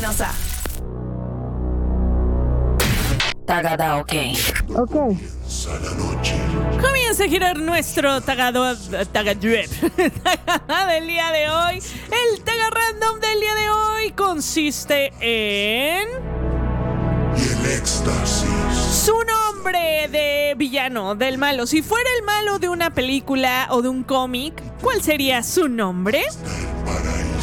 Espinosa. Tagada, ok. La noche. Comienza a girar nuestro tagada del día de hoy. El taga random del día de hoy consiste en... Y el éxtasis. Su nombre de villano, del malo. Si fuera el malo de una película o de un cómic, ¿cuál sería su nombre? El